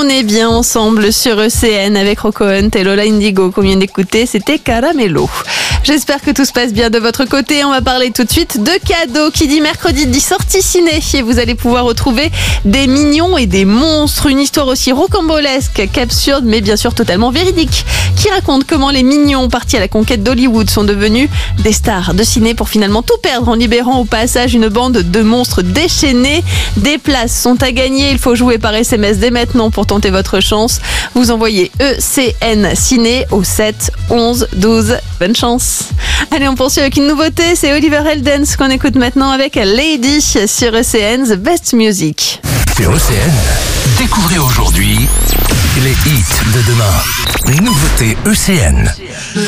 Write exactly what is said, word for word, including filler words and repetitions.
On est bien ensemble sur E C N avec Rocco Hunt et Lola Indigo qu'on vient d'écouter, c'était Caramello. J'espère que tout se passe bien de votre côté. On va parler tout de suite de cadeaux. Qui dit mercredi dit sortie ciné et vous allez pouvoir retrouver des mignons et des monstres. Une histoire aussi rocambolesque qu'absurde mais bien sûr totalement véridique qui raconte comment les mignons partis à la conquête d'Hollywood sont devenus des stars de ciné pour finalement tout perdre en libérant au passage une bande de monstres déchaînés. Des places sont à gagner. Il faut jouer par S M S dès maintenant pour tenter votre chance. Vous envoyez E C N Ciné au sept onze douze. Bonne chance. Allez, on poursuit avec une nouveauté. C'est Oliver Heldens qu'on écoute maintenant avec Lady sur E C N, The Best Music. Sur E C N, découvrez aujourd'hui les hits de demain. Nouveauté E C N.